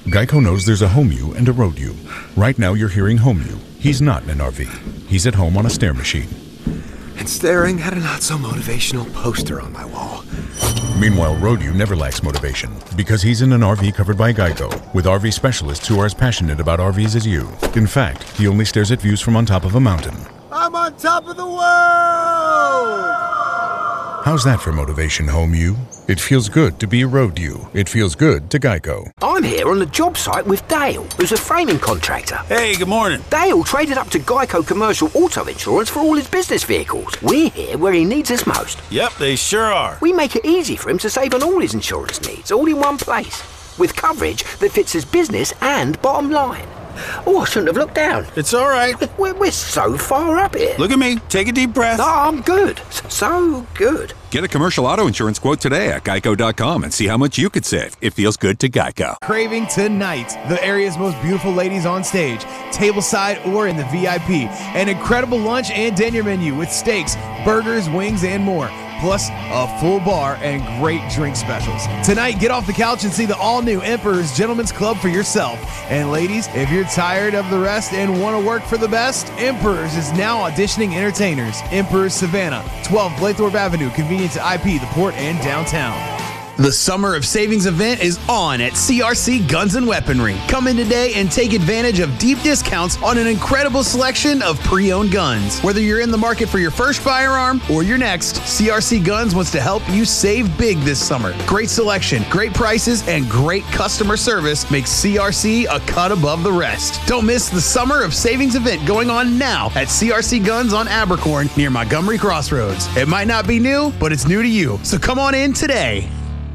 Geico knows there's a home you and a road you. Right now you're hearing home you. He's not in an RV. He's at home on a stair machine. And staring at a not-so-motivational poster on my wall. Meanwhile, road you never lacks motivation because he's in an RV covered by Geico with RV specialists who are as passionate about RVs as you. In fact, he only stares at views from on top of a mountain. I'm on top of the world! How's that for motivation, home you? It feels good to be a road you. It feels good to Geico. I'm here on the job site with Dale, who's a framing contractor. Hey, good morning. Dale traded up to Geico Commercial Auto Insurance for all his business vehicles. We're here where he needs us most. Yep, they sure are. We make it easy for him to save on all his insurance needs, all in one place, with coverage that fits his business and bottom line. Oh, I shouldn't have looked down. It's all right. We're so far up here. Look at me. Take a deep breath. No, I'm good. So good. Get a commercial auto insurance quote today at geico.com and see how much you could save. It feels good to Geico. Craving tonight, the area's most beautiful ladies on stage, tableside or in the VIP. An incredible lunch and dinner menu with steaks, burgers, wings, and more. Plus a full bar and great drink specials. Tonight, get off the couch and see the all-new Emperor's Gentlemen's Club for yourself. And ladies, if you're tired of the rest and want to work for the best, Emperor's is now auditioning entertainers. Emperor's Savannah, 12 Blaythorpe Avenue, convenient to IP, the Port, and downtown. The Summer of Savings event is on at CRC Guns & Weaponry. Come in today and take advantage of deep discounts on an incredible selection of pre-owned guns. Whether you're in the market for your first firearm or your next, CRC Guns wants to help you save big this summer. Great selection, great prices, and great customer service makes CRC a cut above the rest. Don't miss the Summer of Savings event going on now at CRC Guns on Abercorn near Montgomery Crossroads. It might not be new, but it's new to you. So come on in today.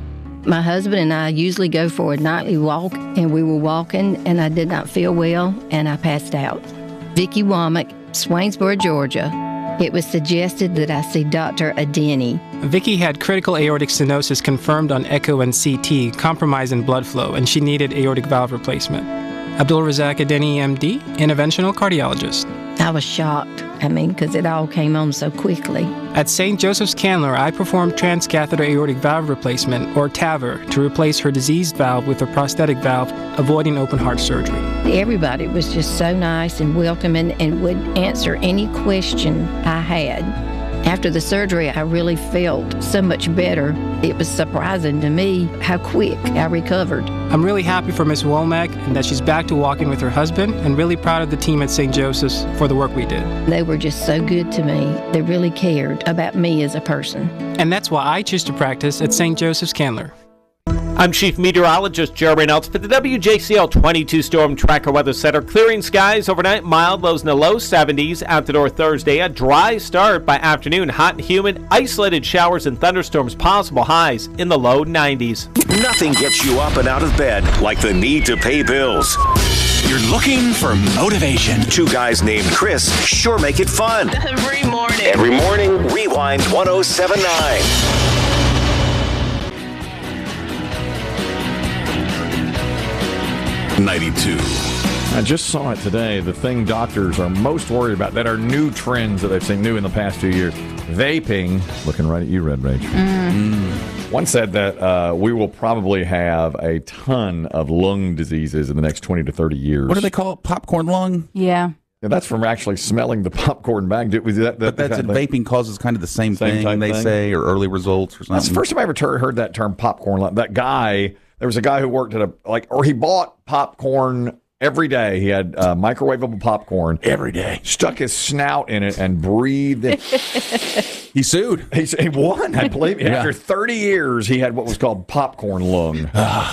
My husband and I usually go for a nightly walk, and we were walking, and I did not feel well, and I passed out. Vicki Womack, Swainsboro, Georgia. It was suggested that I see Dr. Adeni. Vicki had critical aortic stenosis confirmed on echo and CT, compromising blood flow, and she needed aortic valve replacement. Abdul Razak Adeni, MD, interventional cardiologist. I was shocked, because it all came on so quickly. At St. Joseph's Candler, I performed transcatheter aortic valve replacement, or TAVR, to replace her diseased valve with a prosthetic valve, avoiding open heart surgery. Everybody was just so nice and welcoming and would answer any question I had. After the surgery, I really felt so much better. It was surprising to me how quick I recovered. I'm really happy for Ms. Womack and that she's back to walking with her husband, and really proud of the team at St. Joseph's for the work we did. They were just so good to me. They really cared about me as a person. And that's why I choose to practice at St. Joseph's Candler. I'm Chief Meteorologist Joe Reynolds for the WJCL 22 Storm Tracker Weather Center. Clearing skies overnight, mild, lows in the low 70s. Out the door Thursday, a dry start by afternoon. Hot and humid, isolated showers and thunderstorms possible. Highs in the low 90s. Nothing gets you up and out of bed like the need to pay bills. You're looking for motivation. Two guys named Chris sure make it fun. Every morning. Every morning, Rewind 1079. 92. I just saw it today. The thing doctors are most worried about that are new trends that they've seen new in the past 2 years. Vaping. Looking right at you, Red Rage. One said that we will probably have a ton of lung diseases in the next 20 to 30 years. What do they call it? Popcorn lung? Yeah. Yeah, that's from actually smelling the popcorn bag. But that's vaping causes kind of the same thing, they say, or early results or something. That's the first time I ever heard that term, popcorn lung. That guy... There was a guy who worked at he bought popcorn every day. He had microwavable popcorn every day. Stuck his snout in it and breathed it. He sued. He won, I believe. Yeah. After 30 years, he had what was called popcorn lung.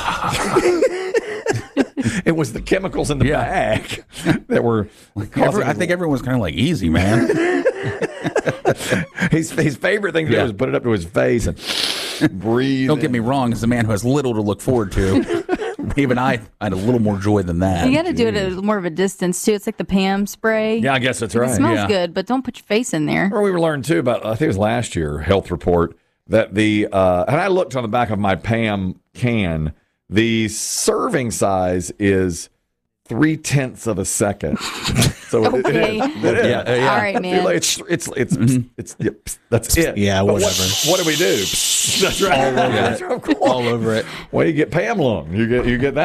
It was the chemicals in the bag that were causing... I think everyone was kind of like, easy, man. His favorite thing to do was put it up to his face and breathe. Don't get me wrong, as a man who has little to look forward to, even I had a little more joy than that. You got to do it at more of a distance, too. It's like the Pam spray. Yeah, I guess that's right. It smells good, but don't put your face in there. Or we learned, too, about, I think it was last year, health report, that and I looked on the back of my Pam can, the serving size is 0.3 of a second. So okay. it is. Yeah. All right, man. It's that's it. Yeah, whatever. What do we do? That's right. All over it. Well, you get Pam lung. You get that.